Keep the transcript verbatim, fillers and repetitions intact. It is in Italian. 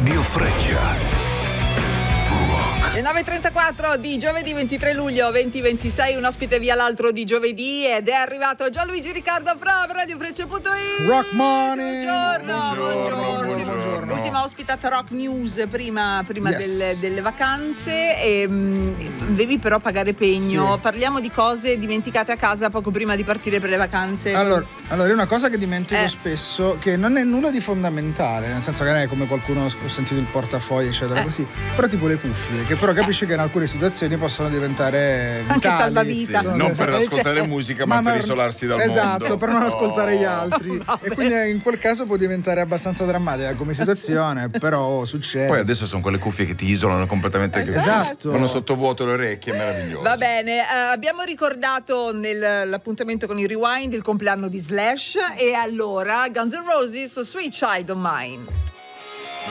Radio Freccia. Le nove e trentaquattro di giovedì ventitré luglio duemilaventisei, un ospite via l'altro di giovedì ed è arrivato Gianluigi Riccardo from Radio Freccia punto it. Rock Money. Buongiorno, buongiorno, buongiorno, buongiorno. Ultima ospitata Rock News prima, prima Yes. delle, delle vacanze e, mh, devi però pagare pegno. Sì. Parliamo di cose dimenticate a casa poco prima di partire per le vacanze. Allora, allora è una cosa che dimentico Eh. spesso, che non è nulla di fondamentale, nel senso che non è come qualcuno, ho sentito il portafoglio eccetera Eh. così, però tipo le cuffie, che però capisci che in alcune situazioni possono diventare Anche vitali. salvavita. Sì, Non per esatto. ascoltare musica, ma, per isolarsi dal esatto, mondo. per non ascoltare gli Oh. altri. Vabbè. E quindi in quel caso può diventare abbastanza drammatica come situazione, però succede. Poi adesso sono quelle cuffie che ti isolano completamente, che Esatto. vanno sottovuoto le orecchie, è meraviglioso. Va bene, eh, abbiamo ricordato nell'appuntamento con il Rewind il compleanno di Slash e allora Guns N' Roses, Sweet Child of Mine.